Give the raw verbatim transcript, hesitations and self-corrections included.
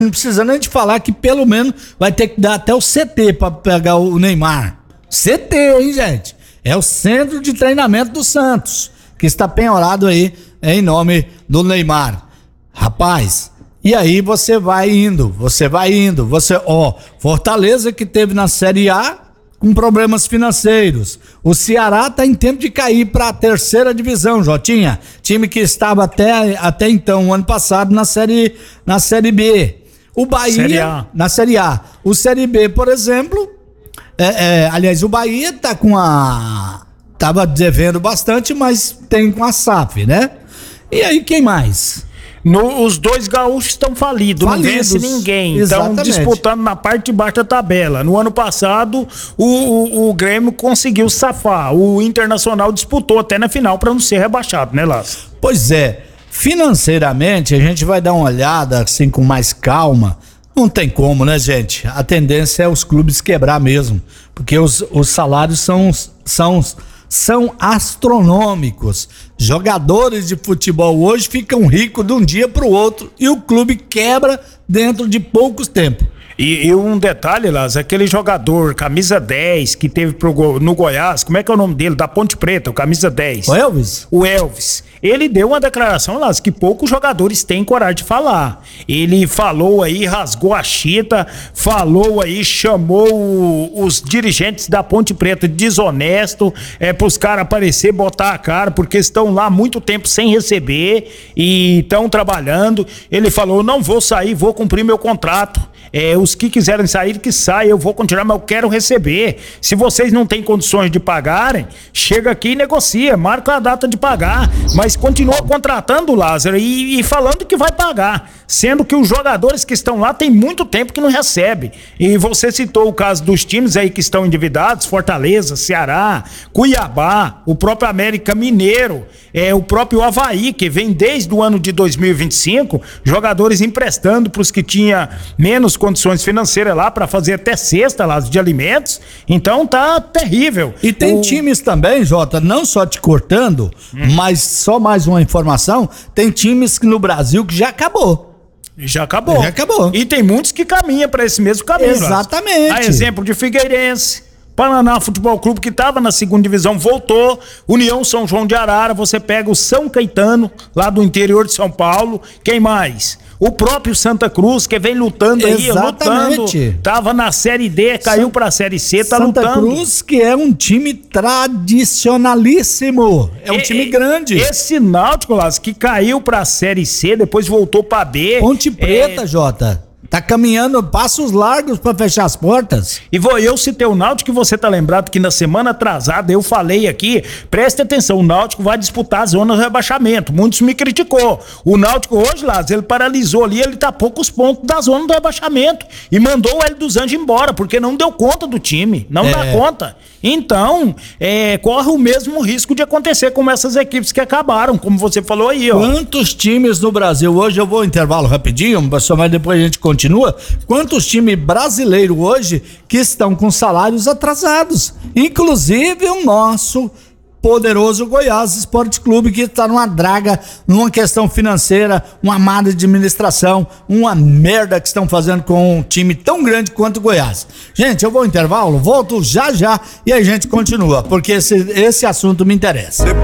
Não precisa nem de falar que pelo menos vai ter que dar até o C T pra pegar o Neymar. C T, hein, gente? É o Centro de Treinamento do Santos, que está penhorado aí em nome do Neymar. Rapaz, e aí você vai indo, você vai indo, você, ó, Fortaleza que teve na Série A com problemas financeiros. O Ceará tá em tempo de cair para a terceira divisão, Jotinha. Time que estava até, até então, ano passado, na série, na série B. O Bahia, série A. na Série A. O Série B, por exemplo, é, é, aliás, o Bahia tá com a... tava devendo bastante, mas tem com a S A F, né? E aí, quem mais? No, os dois gaúchos estão falidos, falidos, não vence ninguém, estão disputando na parte de baixo da tabela. No ano passado, o, o, o Grêmio conseguiu safar, o Internacional disputou até na final para não ser rebaixado, né, Lázaro? Pois é, financeiramente a gente vai dar uma olhada assim com mais calma. Não tem como, né, gente? A tendência é os clubes quebrar mesmo, porque os, os salários são, são, são astronômicos. Jogadores de futebol hoje ficam ricos de um dia para o outro e o clube quebra dentro de poucos tempos. E, e um detalhe, Lázaro, aquele jogador, camisa dez, que teve pro, no Goiás, como é que é o nome dele? Da Ponte Preta, o camisa dez. O Elvis? O Elvis. Ele deu uma declaração, Lázaro, que poucos jogadores têm coragem de falar. Ele falou aí, rasgou a chita, falou aí, chamou os dirigentes da Ponte Preta de desonesto, é, pros caras aparecer, botar a cara, porque estão lá há muito tempo sem receber e estão trabalhando. Ele falou, não vou sair, vou cumprir meu contrato. É, os que quiserem sair, que saiam, eu vou continuar, mas eu quero receber. Se vocês não têm condições de pagarem, chega aqui e negocia, marca a data de pagar, mas continua contratando, Lázaro, e, e falando que vai pagar, sendo que os jogadores que estão lá tem muito tempo que não recebem. E você citou o caso dos times aí que estão endividados, Fortaleza, Ceará, Cuiabá, o próprio América Mineiro, é, o próprio Avaí, que vem desde o ano de dois mil e vinte e cinco, jogadores emprestando para os que tinham menos condições financeiras lá para fazer até cesta lá de alimentos. Então tá terrível. E tem o... times também, Jota, não só te cortando, hum. mas só mais uma informação, tem times que no Brasil que já acabou. Já acabou. Já acabou. E tem muitos que caminham para esse mesmo caminho. Exatamente. A exemplo de Figueirense, Paraná Futebol Clube, que estava na segunda divisão, voltou. União São João de Arara, você pega o São Caetano, lá do interior de São Paulo. Quem mais? O próprio Santa Cruz, que vem lutando aí, Exatamente. lutando. Tava na Série D, caiu Sa- pra Série C, tá Santa lutando. Santa Cruz, que é um time tradicionalíssimo. É um e, time grande. Esse Náutico, Lázaro, que caiu pra Série C, depois voltou pra B. Ponte Preta, é... Jota. Tá caminhando passos largos pra fechar as portas. E vou eu citei o Náutico, que você tá lembrado que na semana atrasada eu falei aqui, preste atenção, o Náutico vai disputar a zona do rebaixamento. Muitos me criticou. O Náutico hoje, Lázaro, ele paralisou ali, ele tá a poucos pontos da zona do rebaixamento e mandou o Hélio dos Anjos embora, porque não deu conta do time, não é. dá conta. Então, é, corre o mesmo risco de acontecer com essas equipes que acabaram, como você falou aí, ó. Quantos times no Brasil, hoje eu vou ao intervalo rapidinho, mas depois a gente continua. Quantos times brasileiros hoje que estão com salários atrasados? Inclusive o nosso poderoso Goiás Esporte Clube, que está numa draga, numa questão financeira, uma má administração, uma merda que estão fazendo com um time tão grande quanto o Goiás. Gente, eu vou ao intervalo, volto já já e a gente continua, porque esse, esse assunto me interessa.